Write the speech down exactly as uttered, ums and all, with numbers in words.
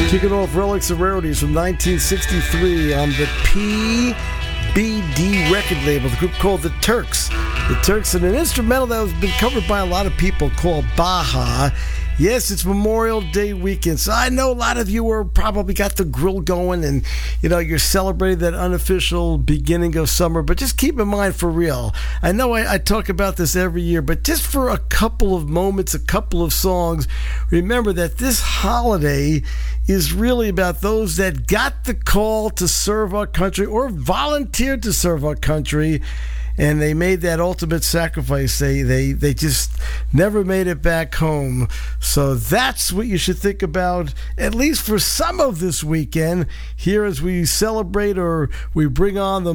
Kicking off Relics and Rarities from nineteen sixty-three on the P B D record label, the group called The Turks. The Turks, and an instrumental that has been covered by a lot of people called Baja. Yes, it's Memorial Day weekend, so I know a lot of you are probably got the grill going and, you know, you're celebrating that unofficial beginning of summer, but just keep in mind for real. I know I, I talk about this every year, but just for a couple of moments, a couple of songs, remember that this holiday is really about those that got the call to serve our country or volunteered to serve our country. And they made that ultimate sacrifice. They, they they just never made it back home. So that's what you should think about, at least for some of this weekend, here as we celebrate or we bring on the